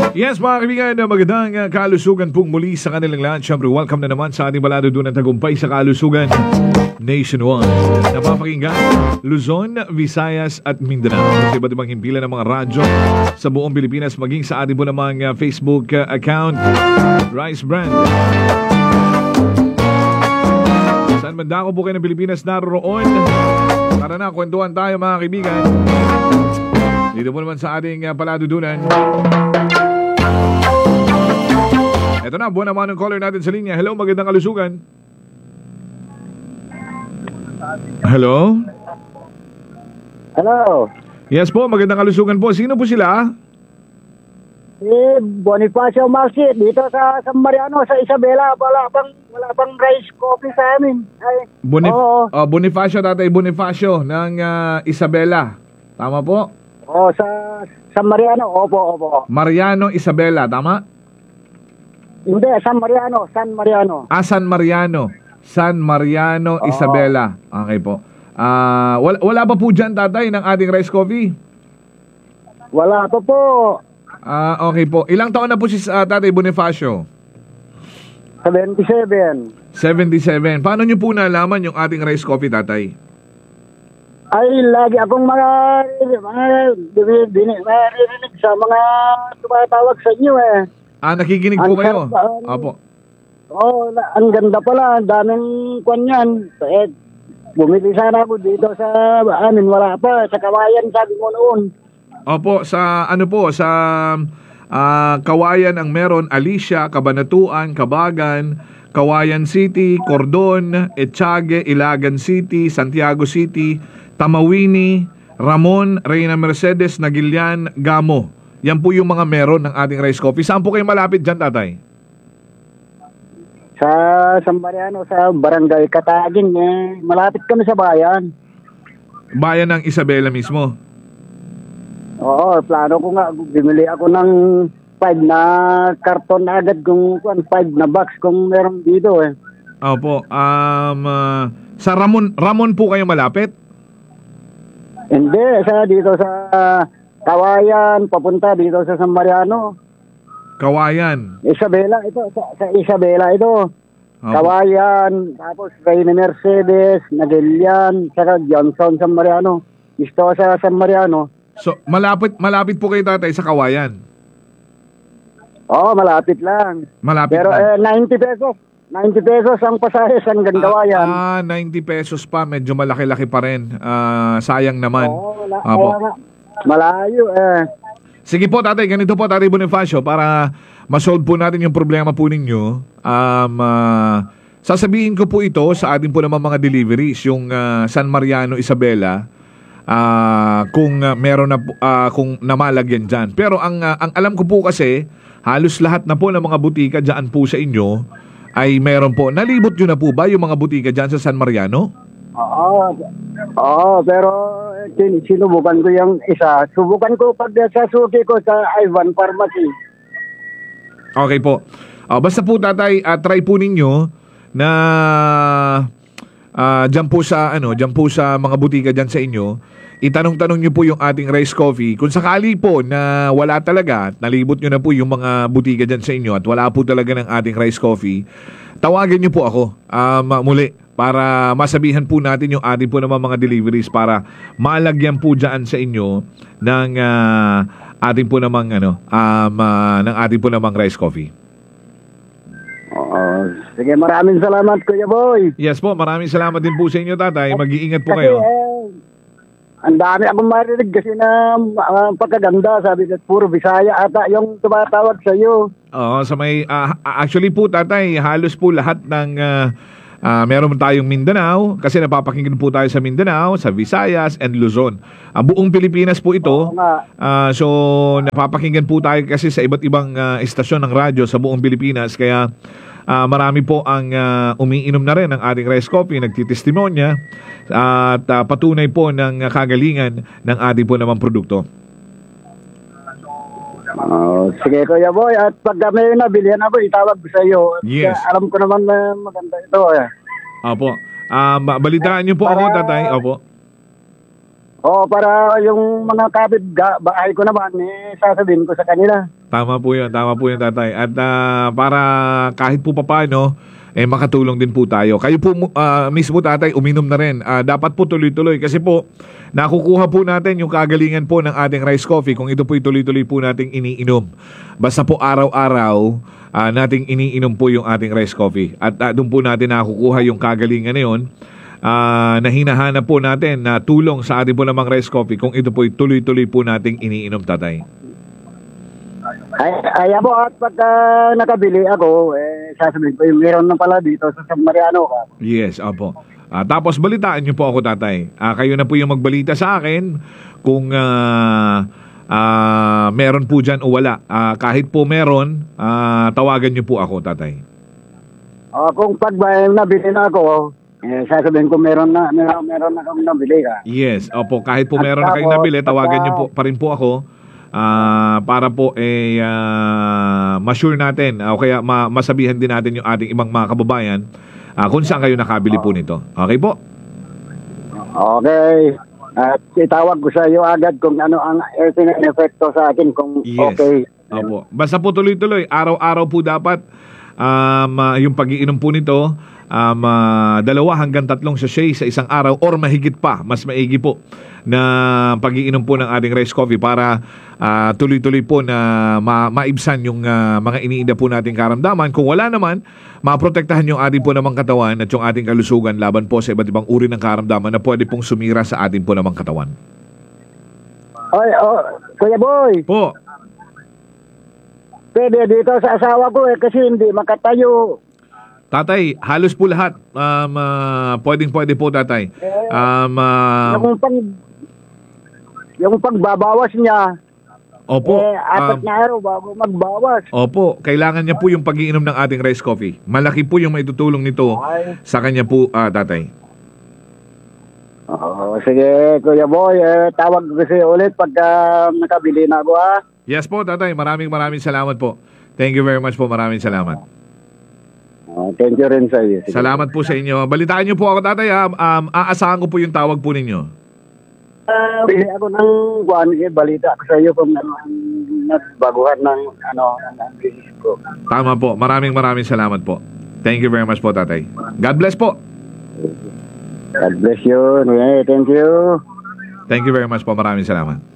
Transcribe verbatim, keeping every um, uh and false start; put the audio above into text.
Yes, mga kaibigan, magandang uh, kalusugan pong muli sa kanilang lahat. Siyempre, welcome na naman sa ating balado doon ng tagumpay sa kalusugan nationwide. Napapakinggan, Luzon, Visayas at Mindanao. Sa iba't ibang himpilan ng mga radyo sa buong Pilipinas, maging sa ating po namang uh, Facebook uh, account, Rice Brand. Saan man dako po kayo ng Pilipinas naroon? Tara na, kwentuhan tayo mga kaibigan. Dito po naman sa ating uh, paladudunan. Ito na, buwan naman ng caller natin sa linya. Hello, magandang kalusugan. Hello? Hello. Yes po, magandang kalusugan po. Sino po sila? Si Bonifacio Market dito sa San Mariano, sa Isabela. Wala pang, wala pang rice coffee sa amin. Ay, Bonif- oo. oh, Bonifacio, tatay Bonifacio ng uh, Isabela. Tama po? Oo, sa San Mariano. Opo, opo. Mariano Isabela, tama? Hindi, San Mariano. San Mariano. Ah, San Mariano. San Mariano Oo. Isabela. Okay po. Ah, wala, wala pa po dyan, tatay, ng ating rice coffee? Wala pa po. Ah, okay po. Ilang taon na po si uh, tatay Bonifacio? seventy-seven. seventy-seven. Paano nyo po nalaman yung ating rice coffee, tatay? Ay, lagi akong mga mga maririnig sa mga tumatawag sa inyo eh. Ah, nakikinig po Ang kayo? sarap, ano? Opo. Oo, oh, ang ganda pala. Ang daming kwan yan. Eh, bumili sana ako dito sa amin. Wala pa. Sa Kawayan, sabi mo noon. Opo, sa ano po, sa ah, Kawayan ang meron, Alicia, Cabanatuan, Cabagan, Kawayan City, Cordon, Etchage, Ilagan City, Santiago City, Tamawini, Ramon, Reyna Mercedes, Nagilian, Gamo. Yan po yung mga meron ng ating rice coffee. Saan po kayo malapit dyan, tatay? Sa San Mariano, sa Barangay Katagin. Eh, malapit kami sa bayan. Bayan ng Isabela mismo. Oo, plano ko nga. Bimili ako ng five na karton na agad kung five na box kung meron dito eh. Opo. Um, ah, sa Ramon, Ramon po kayo malapit? Hindi, sa dito sa Kawayan, papunta dito sa San Mariano. Kawayan. Isabela, ito. Sa, sa Isabela, ito. Opo. Kawayan, tapos Reyna Mercedes, Nagilian, saka Johnson, San Mariano. Isto sa San Mariano. So, malapit, malapit po kayo, tatay, sa Kawayan? Oo, malapit lang. Malapit Pero lang. eh, ninety pesos. ninety pesos ang pasahe sa Kawayan. Ah, ah, ninety pesos pa. Medyo malaki-laki pa rin. Ah, sayang naman. Oo, wala, Opo. wala, malayo eh. Sige po, tatay. Ganito po, tatay Bonifacio, para masolve po natin yung problema po ninyo. Um, ah, sasabihin ko po ito sa ating po naman mga deliveries, yung ah, San Mariano, Isabela, ah, kung ah, meron na po- ah, kung namalagyan dyan. Pero ang, ah, ang alam ko po kasi, halos lahat na po ng mga butika dyan po sa inyo ay meron po. Nalibot nyo na po ba yung mga butika dyan sa San Mariano? Oo, oo, pero eh, sin- sinubukan ko yung isa. Subukan ko pag sa suki ko sa Ivan Pharmacy. Okay po. Ah, basta po, tatay, ah, try po ninyo na ah, dyan po sa ano, dyan po sa mga butika dyan sa inyo. Itanong-tanong nyo po yung ating rice coffee. Kung sakali po na wala talaga, nalibot nyo na po yung mga butika dyan sa inyo at wala po talaga ng ating rice coffee, tawagan nyo po ako um, muli para masabihan po natin yung ating po naman mga deliveries para malagyan po dyan sa inyo ng uh, ating po namang ano, um, uh, ng ating po namang rice coffee. Oo, sige, maraming salamat, Kuya Boy. Yes po, maraming salamat din po sa inyo, tatay. Mag-iingat po Kasi kayo. eh, ang dami akong marinig kasi na uh, pagkaganda, sabi ko, puro Bisaya ata yung tumatawag sa iyo. Oo, sa may ah, actually po, tatay, halos po lahat ng ah, ah, meron tayong Mindanao kasi napapakinggan po tayo sa Mindanao, sa Visayas and Luzon. Ang buong Pilipinas po ito. Oo nga. Ah, so napapakinggan po tayo kasi sa iba't ibang ah, istasyon ng radyo sa buong Pilipinas, kaya ah, marami po ang ah, umiinom na rin ng ating rice coffee, nagtitestimonya at ah, patunay po ng ah, kagalingan ng ating po namang produkto. Oh, sige, Kuya Boy, at pag may nabilihan ako, itawag ko sa iyo. Yes. Kaya alam ko naman na maganda ito eh. Opo. Ah, ma- balitaan niyo po ako, Para- tatay. Opo. Oo, para yung mga kapit bahay ko naman, eh, sasabihin ko sa kanila. Tama po yun, tama po yun, tatay. At ah, para kahit po papaano, eh makatulong din po tayo. Kayo po ah, mismo, tatay, uminom na rin. Ah, dapat po tuloy-tuloy kasi po nakukuha po natin yung kagalingan po ng ating rice coffee kung ito po tuloy-tuloy po nating iniinom. Basta po araw-araw ah, nating iniinom po yung ating rice coffee. At ah, doon po natin nakukuha yung kagalingan na yun ah, na hinahanap po natin na tulong sa ating po namang rice coffee kung ito po tuloy-tuloy po nating iniinom, tatay. Ay, ay po, at pagka nakabili ako, eh, sasabihin ko, yung meron na pala dito sa San Mariano ka. Yes, opo. Ah, tapos balitaan niyo po ako, tatay. Ah, kayo na po yung magbalita sa akin kung ah, ah, meron po dyan o wala. Ah, kahit po meron, ah, tawagan niyo po ako, tatay. O, kung pag ba nabili na ako, eh, sasabihin ko, meron na, meron, meron na akong nabili ka. Yes, opo. Kahit po At meron na kayong tapos, nabili, tawagan niyo po pagka- pa rin po ako. Ah, para po eh ah, ma-sure natin ah, o kaya ma- masabihan din natin yung ating ibang mga kababayan ah, kung saan kayo nakabili po nito. Okay po? Okay. At itawag ko sa iyo agad kung ano ang epekto sa akin kung Yes. okay. Opo. Basta po tuloy-tuloy. Araw-araw po dapat um, ah, yung pag-iinom po nito um, ah, dalawa hanggang tatlong sachet sa isang araw or mahigit pa. Mas maigi po na pag-iinom po ng ating rice coffee para ah, tuloy-tuloy po na ma- maibsan yung ah, mga iniinda po nating karamdaman. Kung wala naman, maprotektahan yung ating po namang katawan at yung ating kalusugan laban po sa iba't ibang uri ng karamdaman na pwede pong sumira sa ating po namang katawan. Oy, oh, Kuya Boy, Po, pwede dito sa asawa ko eh kasi hindi makatayo. tatay, halos po lahat um, ah, pwedeng-pwede po, tatay. Um, ah, yung pang yung pagbabawas niya, opo. eh, apat um, na araw bago magbawas. Opo, kailangan niya po yung pag-iinom ng ating rice coffee. Malaki po yung maitutulong nito Ay. sa kanya po, ah, tatay. Oo, sige, Kuya Boy, eh, tawag ko kasi ulit pagka nakabili na ako, ha? Yes po, tatay. Maraming maraming salamat po. Thank you very much po. Maraming salamat. Oh, thank you rin sa iyo. Sige. Salamat po sa inyo. Balitaan niyo po ako, tatay. Ha? Um, aasahan ko po yung tawag po ninyo. Ah, bili ako ng kuan, eh, balita ko sa iyo kung ano ang nagbaguhan ng ano ng business ko. Tama po. Maraming maraming salamat po. Thank you very much po, tatay. God bless po. God bless you. Eh, thank you. Thank you very much po. Maraming salamat.